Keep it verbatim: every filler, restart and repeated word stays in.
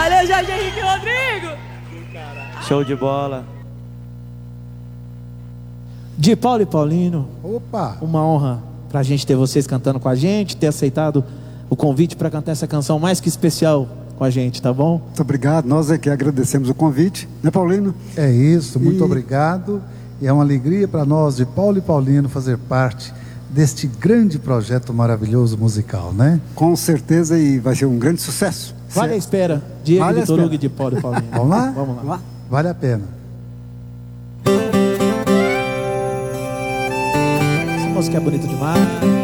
Valeu, Jorge Henrique Rodrigo. Show de bola. De Paulo e Paulino. Opa! Uma honra pra gente ter vocês cantando com a gente, ter aceitado o convite para cantar essa canção mais que especial com a gente, tá bom? Muito obrigado, nós é que agradecemos o convite, né, Paulino? É isso, muito E- obrigado. E é uma alegria para nós, de Paulo e Paulino, fazer parte deste grande projeto maravilhoso musical, né? Com certeza, e vai ser um grande sucesso. Vale a espera. Diego Vale a Vitor Hugo espera. e de Paulo e Paulino. Vamos lá? Vamos lá. Vamos lá. Vale a pena. Essa música é bonita demais.